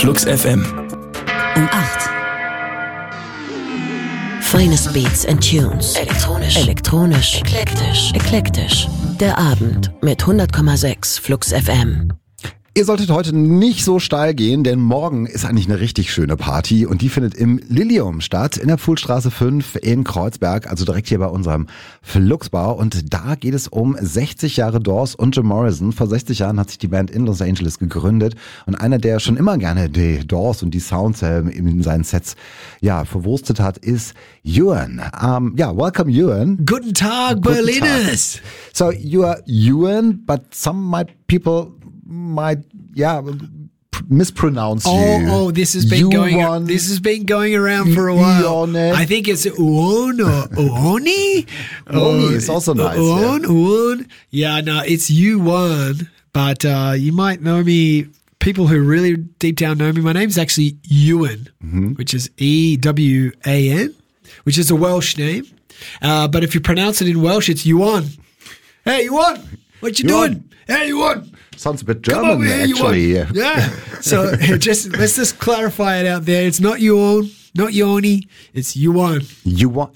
Flux FM. Um 8. Finest Beats and Tunes. Elektronisch. Eklektisch. Der Abend mit 100,6 Flux FM. Ihr solltet heute nicht so steil gehen, denn morgen ist eigentlich eine richtig schöne Party und die findet im Lilium statt, in der Pfuhlstraße 5 in Kreuzberg, also direkt hier bei unserem Fluxbau. Und da geht es um 60 Jahre Doors und Jim Morrison. Vor 60 Jahren hat sich die Band in Los Angeles gegründet und einer, der schon immer gerne die Doors und die Sounds in seinen Sets verwurstet hat, ist Ewan. Welcome Ewan. Guten Tag, Berliners. So you are Ewan, but some people might mispronounce you. Oh, this has been going around for a while. I think it's Uon or Uoni. Uoni is also nice. Uon. Yeah, no, it's Yuan, but you might know me. People who really deep down know me, my name's actually Ewan, which is E-W-A-N, which is a Welsh name. But if you pronounce it in Welsh, it's Yuan. Hey, Yuan, what you doing? Hey, Yuan. Sounds a bit German, actually. Yeah. So let's just clarify it out there. It's not Yuan, not Yoni. It's Yuan. You won.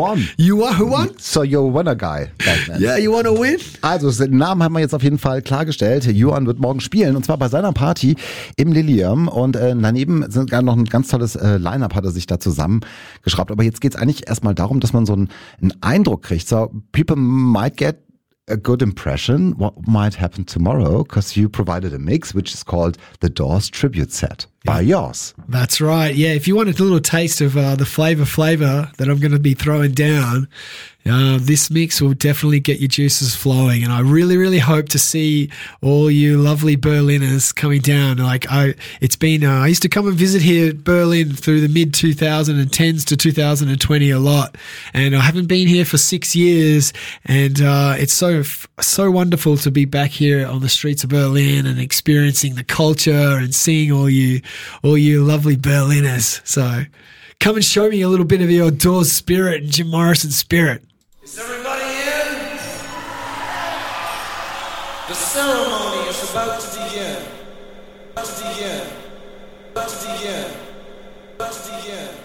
Who won? So you're a winner guy. Yeah, you want to win? Also, den Namen haben wir jetzt auf jeden Fall klargestellt. Yuan wird morgen spielen und zwar bei seiner Party im Lilium und daneben sind gar noch ein ganz tolles Line-Up hat er sich da zusammengeschraubt. Aber jetzt geht's eigentlich erstmal darum, dass man so einen Eindruck kriegt. So, people might get a good impression what might happen tomorrow because you provided a mix which is called the Doors Tribute Set by yours. That's right. Yeah, if you wanted a little taste of the flavor that I'm going to be throwing down, this mix will definitely get your juices flowing. And I really, really hope to see all you lovely Berliners coming down. I used to come and visit here at Berlin through the mid 2010s to 2020 a lot. And I haven't been here for 6 years. And it's so wonderful to be back here on the streets of Berlin and experiencing the culture and seeing all you lovely Berliners. So come and show me a little bit of your Doors spirit and Jim Morrison spirit. Is everybody in? The ceremony is about to begin. About to begin. About to begin. About to begin.